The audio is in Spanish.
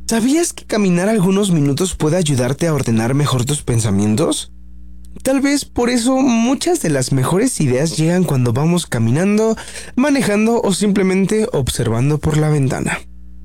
¿Sabías que caminar algunos minutos puede ayudarte a ordenar mejor tus pensamientos? Tal vez por eso muchas de las mejores ideas llegan cuando vamos caminando, manejando o simplemente observando por la ventana.